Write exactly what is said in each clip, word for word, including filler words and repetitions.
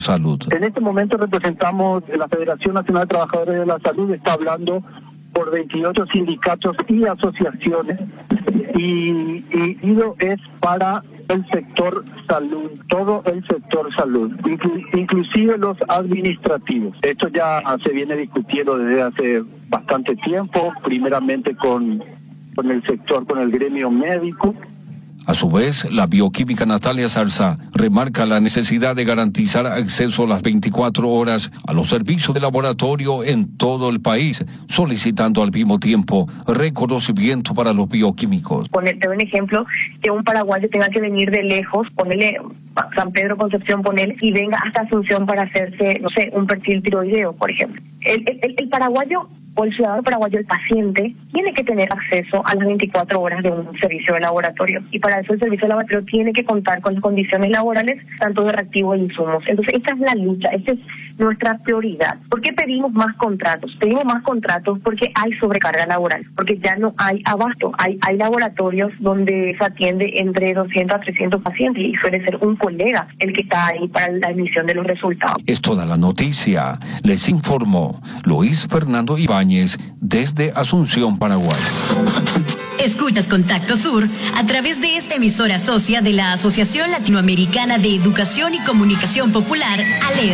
Salud. En este momento representamos la Federación Nacional de Trabajadores de la Salud, está hablando por veintiocho sindicatos y asociaciones, y, y IDO es para el sector salud, todo el sector salud, inclu, inclusive los administrativos. Esto ya se viene discutiendo desde hace bastante tiempo, primeramente con, con el sector, con el gremio médico. A su vez, la bioquímica Natalia Zarza remarca la necesidad de garantizar acceso a las veinticuatro horas a los servicios de laboratorio en todo el país, solicitando al mismo tiempo reconocimiento para los bioquímicos. Ponerte un ejemplo, que un paraguayo tenga que venir de lejos, ponerle San Pedro Concepción, ponerle, y venga hasta Asunción para hacerse, no sé, un perfil tiroideo, por ejemplo. El, el, el paraguayo o el ciudadano paraguayo, el paciente, tiene que tener acceso a las veinticuatro horas de un servicio de laboratorio. Y para eso el servicio de laboratorio tiene que contar con las condiciones laborales, tanto de reactivos e insumos. Entonces, esta es la lucha, esta es nuestra prioridad. ¿Por qué pedimos más contratos? Pedimos más contratos porque hay sobrecarga laboral, porque ya no hay abasto. Hay, hay laboratorios donde se atiende entre doscientos a trescientos pacientes y suele ser un colega el que está ahí para la emisión de los resultados. Es toda la noticia. Les informó Luis Fernando Ibáñez desde Asunción, Paraguay. Escuchas Contacto Sur a través de esta emisora socia de la Asociación Latinoamericana de Educación y Comunicación Popular, ALER.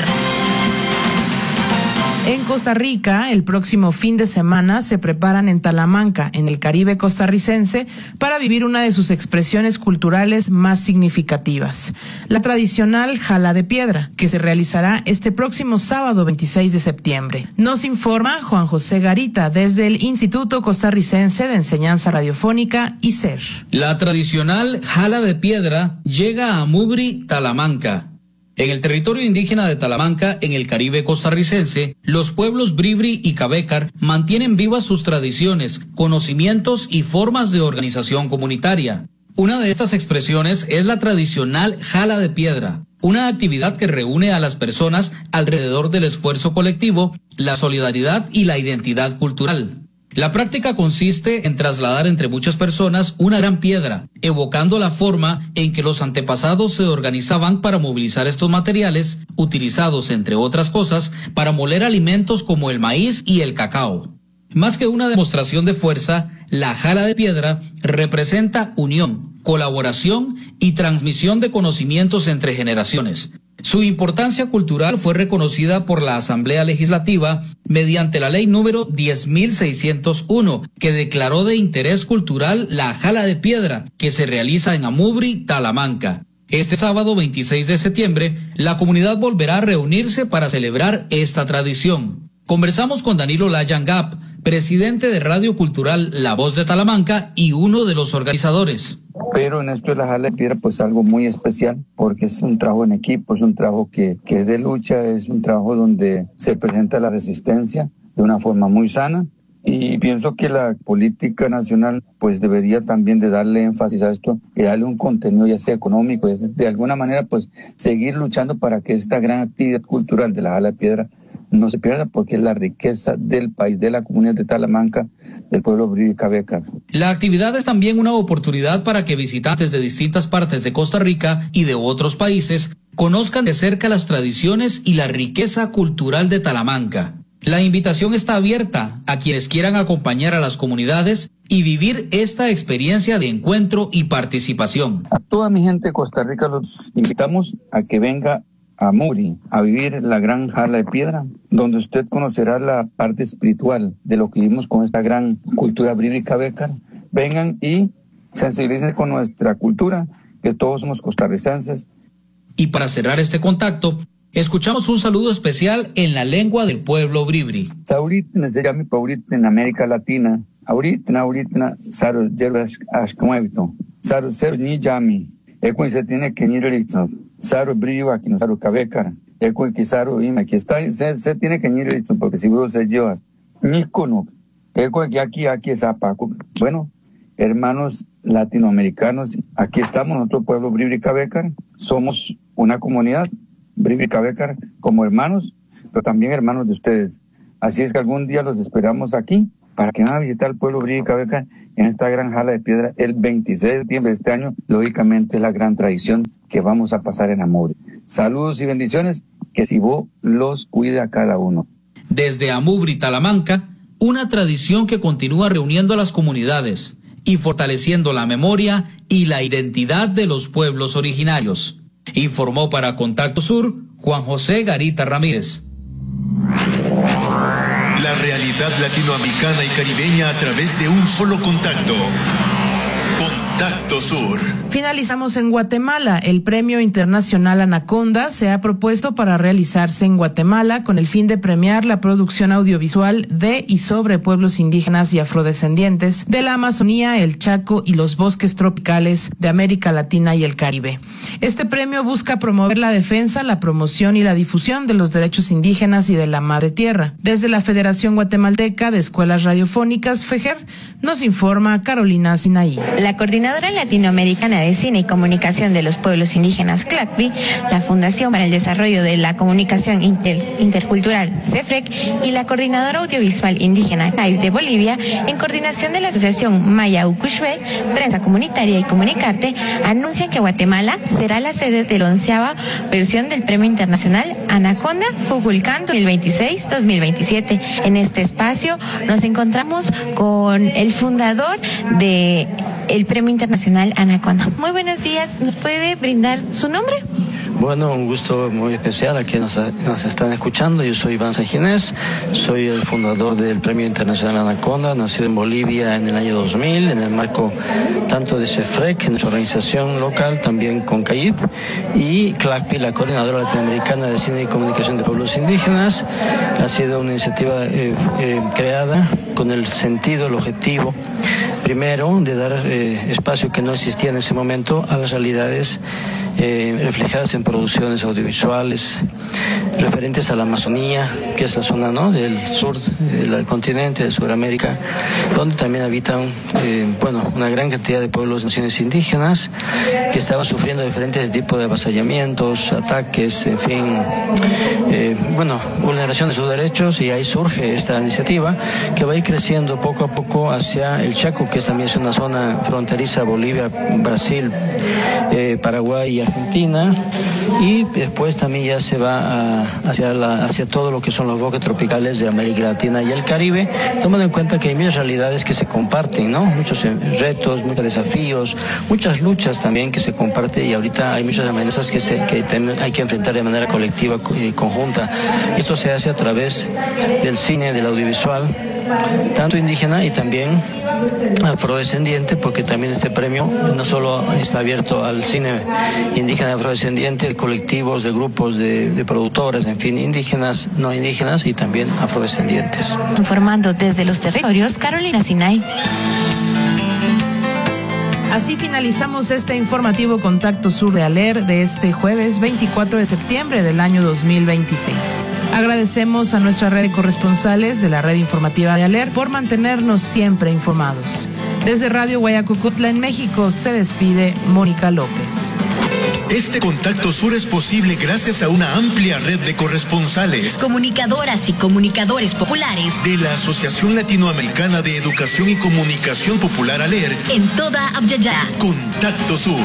En Costa Rica, el próximo fin de semana se preparan en Talamanca, en el Caribe costarricense, para vivir una de sus expresiones culturales más significativas, la tradicional Jala de Piedra, que se realizará este próximo sábado veintiséis de septiembre. Nos informa Juan José Garita desde el Instituto Costarricense de Enseñanza Radiofónica, I C E R. La tradicional Jala de Piedra llega a Amubri, Talamanca. En el territorio indígena de Talamanca, en el Caribe costarricense, los pueblos Bribri y Cabécar mantienen vivas sus tradiciones, conocimientos y formas de organización comunitaria. Una de estas expresiones es la tradicional Jala de Piedra, una actividad que reúne a las personas alrededor del esfuerzo colectivo, la solidaridad y la identidad cultural. La práctica consiste en trasladar entre muchas personas una gran piedra, evocando la forma en que los antepasados se organizaban para movilizar estos materiales, utilizados, entre otras cosas, para moler alimentos como el maíz y el cacao. Más que una demostración de fuerza, la Jala de Piedra representa unión, colaboración y transmisión de conocimientos entre generaciones. Su importancia cultural fue reconocida por la Asamblea Legislativa mediante la ley número diez mil seiscientos uno, que declaró de interés cultural la Jala de Piedra, que se realiza en Amubri, Talamanca. Este sábado veintiséis de septiembre, la comunidad volverá a reunirse para celebrar esta tradición. Conversamos con Danilo Layangap, presidente de Radio Cultural La Voz de Talamanca y uno de los organizadores. Pero en esto de la Jala de Piedra, pues algo muy especial, porque es un trabajo en equipo, es un trabajo que, que es de lucha, es un trabajo donde se presenta la resistencia de una forma muy sana, y pienso que la política nacional pues debería también de darle énfasis a esto y darle un contenido ya sea económico, ya sea, de alguna manera pues seguir luchando para que esta gran actividad cultural de la Jala de Piedra no se pierda, porque es la riqueza del país, de la comunidad de Talamanca, del pueblo Bribri y Cabécar. La actividad es también una oportunidad para que visitantes de distintas partes de Costa Rica y de otros países conozcan de cerca las tradiciones y la riqueza cultural de Talamanca. La invitación está abierta a quienes quieran acompañar a las comunidades y vivir esta experiencia de encuentro y participación. A toda mi gente de Costa Rica los invitamos a que venga a Amubri a vivir la gran Jala de Piedra, donde usted conocerá la parte espiritual de lo que vivimos con esta gran cultura Bribri y Cabécar. Vengan y sensibilicen con nuestra cultura, que todos somos costarricenses. Y para cerrar este contacto, escuchamos un saludo especial en la lengua del pueblo Bribri. Ahorita se llama ahorita en América Latina. Ahorita, ahorita, saro yerbas ashkmuevito. Saro ser ni llami. Ecuen se tiene que ni realizar. Saro brillo aquí no saro Cabécar. Ecuen que saro ima aquí está. Se, se tiene que ni realizar porque seguro se lleva. Ni cono. Ecuen que aquí, aquí es apaco. Bueno, hermanos latinoamericanos, aquí estamos, nuestro pueblo Bribri y Cabécar. Somos una comunidad, Bribri y Cabécar, como hermanos, pero también hermanos de ustedes. Así es que algún día los esperamos aquí para que vayan a visitar el pueblo Bribri y Cabécar en esta gran Jala de Piedra el veintiséis de septiembre de este año. Lógicamente es la gran tradición que vamos a pasar en Amubri. Saludos y bendiciones. que si vos los cuida a cada uno. Desde Amubri, Talamanca, una tradición que continúa reuniendo a las comunidades y fortaleciendo la memoria y la identidad de los pueblos originarios. Informó para Contacto Sur Juan José Garita Ramírez. La realidad latinoamericana y caribeña a través de un solo contacto. Contacto Sur. Finalizamos en Guatemala. El Premio Internacional Anaconda se ha propuesto para realizarse en Guatemala con el fin de premiar la producción audiovisual de y sobre pueblos indígenas y afrodescendientes de la Amazonía, el Chaco y los bosques tropicales de América Latina y el Caribe. Este premio busca promover la defensa, la promoción y la difusión de los derechos indígenas y de la madre tierra. Desde la Federación Guatemalteca de Escuelas Radiofónicas, FEGER, nos informa Carolina Sinaí. La Coordinadora Latinoamericana de Cine y Comunicación de los Pueblos Indígenas, CLACPI, la Fundación para el Desarrollo de la Comunicación Inter Intercultural, CEFREC, y la Coordinadora Audiovisual Indígena, C A I B de Bolivia, en coordinación de la Asociación Maya Ucushbe, Prensa Comunitaria y Comunicarte, anuncian que Guatemala será la sede de la onceava versión del Premio Internacional Anaconda Cuculcán dos mil veintiséis dos mil veintisiete. En este espacio nos encontramos con el fundador de el Premio Internacional Anaconda. Muy buenos días, ¿nos puede brindar su nombre? Bueno, un gusto muy especial a quienes nos, nos están escuchando. Yo soy Iván Sanginés, soy el fundador del Premio Internacional Anaconda, nacido en Bolivia en el año dos mil, en el marco tanto de CEFREC, nuestra organización local, también con C A I B, y CLACPI, la Coordinadora Latinoamericana de Cine y Comunicación de Pueblos Indígenas. Ha sido una iniciativa eh, eh, creada con el sentido, el objetivo, primero, de dar eh, espacio que no existía en ese momento a las realidades eh, reflejadas en producciones audiovisuales referentes a la Amazonía, que es la zona, ¿no?, del sur del continente, de Sudamérica, donde también habitan eh, bueno, una gran cantidad de pueblos, naciones indígenas, que estaban sufriendo diferentes tipos de avasallamientos, ataques, en fin, eh, bueno, vulneración de sus derechos, y ahí surge esta iniciativa que va a ir creciendo poco a poco hacia el Chaco, que también es una zona fronteriza, Bolivia, Brasil, eh, Paraguay y Argentina, y después también ya se va a, hacia, la, hacia todo lo que son los bosques tropicales de América Latina y el Caribe, tomando en cuenta que hay muchas realidades que se comparten, ¿no? Muchos retos, muchos desafíos, muchas luchas también que se comparten, y ahorita hay muchas amenazas que, se, que hay que enfrentar de manera colectiva y conjunta. Esto se hace a través del cine, del audiovisual, tanto indígena y también afrodescendiente, porque también este premio no solo está abierto al cine indígena y afrodescendiente, de colectivos, de grupos, de, de productores, en fin, indígenas, no indígenas y también afrodescendientes. Informando desde los territorios, Carolina Sinay. Así finalizamos este informativo Contacto Sur de ALER de este jueves veinticuatro de septiembre del año dos mil veintiséis. Agradecemos a nuestra red de corresponsales de la red informativa de ALER por mantenernos siempre informados. Desde Radio Guayacocutla en México se despide Mónica López. Este Contacto Sur es posible gracias a una amplia red de corresponsales, comunicadoras y comunicadores populares de la Asociación Latinoamericana de Educación y Comunicación Popular ALER en toda Abya Yala. Contacto Sur.